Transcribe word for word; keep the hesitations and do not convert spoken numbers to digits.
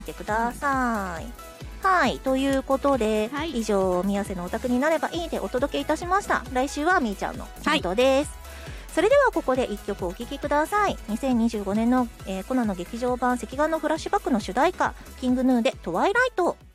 てください。はい、ということで、はい、以上宮瀬のお宅になればいいでお届けいたしました。来週はみーちゃんの担当です、はい、それではここでいっきょくお聴きください。にせんにじゅうごねんの、えー、コナンの劇場版赤眼のフラッシュバックの主題歌、キングヌーでトワイライト。